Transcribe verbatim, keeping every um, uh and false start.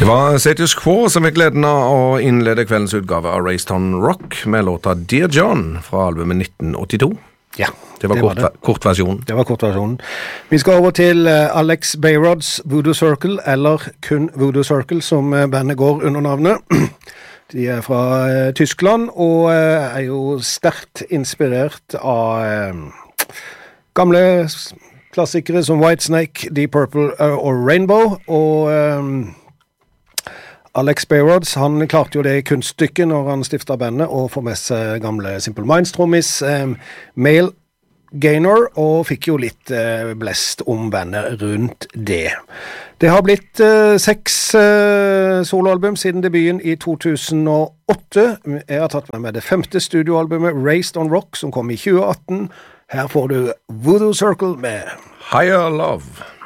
Det var Status Quo som fikk gleden av å innlede kveldens utgave av Raised on Rock med låta Dear John fra albumet nitten åttito. Ja, det var, det kort, var det. kortversjonen. Det var kortversjonen. Vi skal over til Alex Bayrods Voodoo Circle, eller kun Voodoo Circle, som bandet går under navnet. De er fra Tyskland, og er jo sterkt inspirert av gamle klassikere som Whitesnake, Deep Purple og Rainbow, og Alex Bayrods, han klarte jo det i kunststykket når han stiftet bandet, og får med seg gamle Simple Minds-trommis, um, Male Gaynor, og fikk jo litt uh, blest om bandet rundt det. Det har blitt uh, seks uh, soloalbum siden debuten i to tusen og åtte. Jeg har tatt med meg det femte studioalbumet, Raised on Rock, som kom i tjue atten. Her får du Voodoo Circle med Higher Love.